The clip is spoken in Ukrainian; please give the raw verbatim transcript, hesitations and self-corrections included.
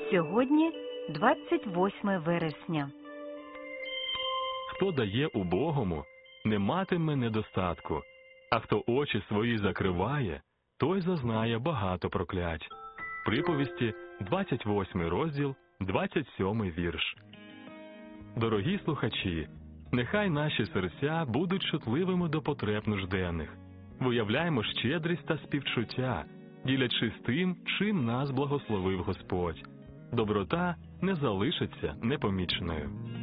Сьогодні двадцять восьме вересня. Хто дає убогому, не матиме недостатку, а хто очі свої закриває, той зазнає багато проклять. Приповісті, двадцять восьмий розділ, двадцять сьомий вірш. Дорогі слухачі, нехай наші серця будуть чутливими до потреб нужденних. Виявляємо щедрість та співчуття, ділячись тим, чим нас благословив Господь. Доброта не залишиться непоміченою.